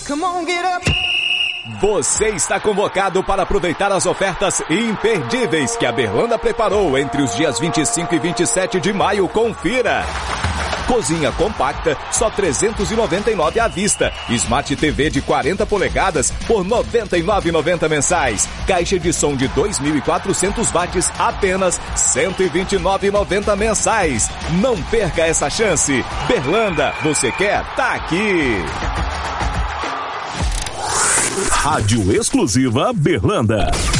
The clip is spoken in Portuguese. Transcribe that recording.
Come on, get up. Você está convocado para aproveitar as ofertas imperdíveis que a Berlanda preparou entre os dias 25 e 27 de maio. Confira! Cozinha compacta, só R$ 399 à vista. Smart TV de 40 polegadas por R$ 99,90 mensais. Caixa de som de 2.400 watts, apenas R$ 129,90 mensais. Não perca essa chance. Berlanda, você quer? Tá aqui. Rádio exclusiva Berlanda.